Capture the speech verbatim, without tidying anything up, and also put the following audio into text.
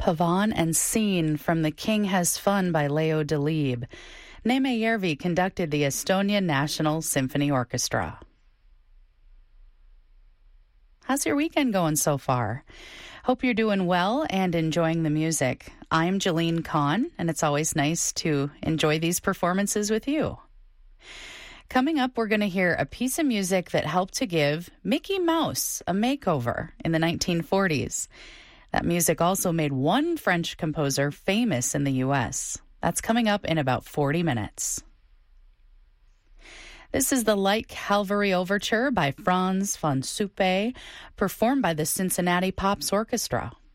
Pavan and Scene from The King Has Fun by Leo Delibes. Neeme Järvi conducted the Estonia National Symphony Orchestra. How's your weekend going so far? Hope you're doing well and enjoying the music. I'm Jeline Kahn, and it's always nice to enjoy these performances with you. Coming up, we're going to hear a piece of music that helped to give Mickey Mouse a makeover in the nineteen forties. That music also made one French composer famous in the U S. That's coming up in about forty minutes. This is the Light Cavalry Overture by Franz von Suppe, performed by the Cincinnati Pops Orchestra.